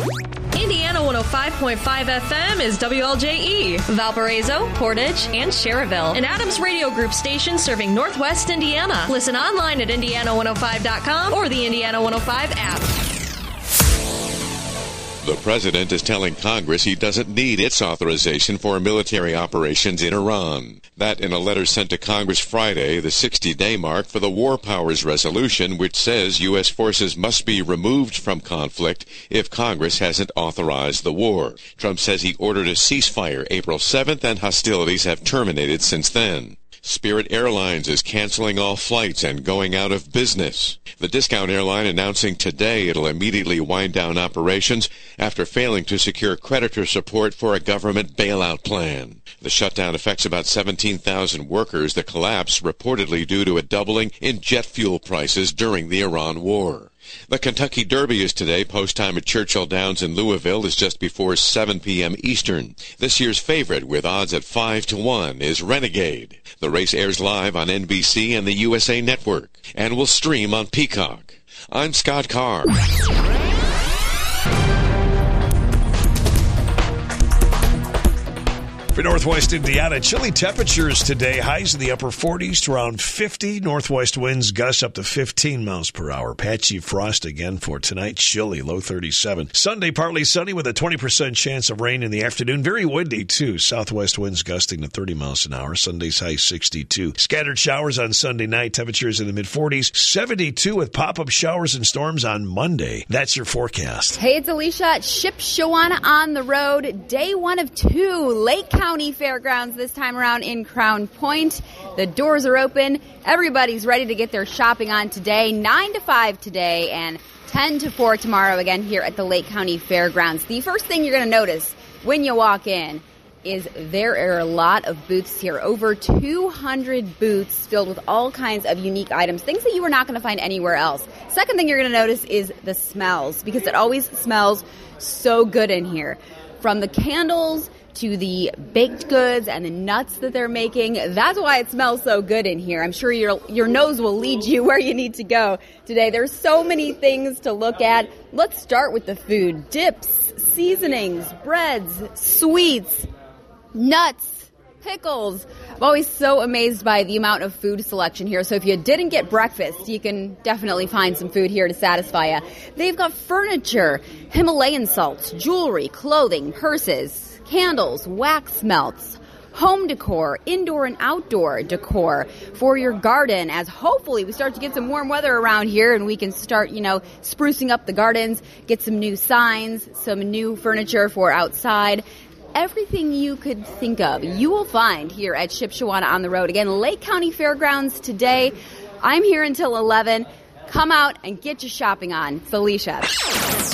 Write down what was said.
Indiana 105.5 FM is WLJE, Valparaiso, Portage, and Cherryville. An Adams Radio Group station serving Northwest Indiana. Listen online at Indiana105.com or the Indiana 105 app. The president is telling Congress he doesn't need its authorization for military operations in Iran. That in a letter sent to Congress Friday, the 60-day mark for the War Powers Resolution, which says U.S. forces must be removed from conflict if Congress hasn't authorized the war. Trump says he ordered a ceasefire April 7th, and hostilities have terminated since then. Spirit Airlines is canceling all flights and going out of business. The discount airline announcing today it'll immediately wind down operations after failing to secure creditor support for a government bailout plan. The shutdown affects about 17,000 workers. The collapse reportedly due to a doubling in jet fuel prices during the Iran war. The Kentucky Derby is today. Post time at Churchill Downs in Louisville is just before 7 p.m. Eastern. This year's favorite, with odds at 5-1, is Renegade. The race airs live on NBC and the USA Network and will stream on Peacock. I'm Scott Carr. For Northwest Indiana, chilly temperatures today. Highs in the upper 40s to around 50. Northwest winds gusts up to 15 miles per hour. Patchy frost again for tonight. Chilly, low 37. Sunday, partly sunny with a 20% chance of rain in the afternoon. Very windy, too. Southwest winds gusting to 30 miles an hour. Sunday's high 62. Scattered showers on Sunday night. Temperatures in the mid-40s. 72 with pop-up showers and storms on Monday. That's your forecast. Hey, it's Alicia at Shipshewana on the road. Day 1 of 2. Lake County Fairgrounds this time around in Crown Point. The doors are open. Everybody's ready to get their shopping on today. 9 to 5 today and 10 to 4 tomorrow again here at the Lake County Fairgrounds. The first thing you're going to notice when you walk in is there are a lot of booths here. Over 200 booths filled with all kinds of unique items, things that you are not going to find anywhere else. Second thing you're going to notice is the smells, because it always smells so good in here. From the candles to the baked goods and the nuts that they're making. That's why it smells so good in here. I'm sure your nose will lead you where you need to go today. There's so many things to look at. Let's start with the food. Dips, seasonings, breads, sweets, nuts, pickles. I'm always so amazed by the amount of food selection here. So if you didn't get breakfast, you can definitely find some food here to satisfy you. They've got furniture, Himalayan salts, jewelry, clothing, purses, candles, wax melts, home decor, indoor and outdoor decor for your garden, as hopefully we start to get some warm weather around here and we can start, sprucing up the gardens, get some new signs, some new furniture for outside. Everything you could think of, you will find here at Shipshewana on the road. Again, Lake County Fairgrounds today. I'm here until 11. Come out and get your shopping on. It's Alicia.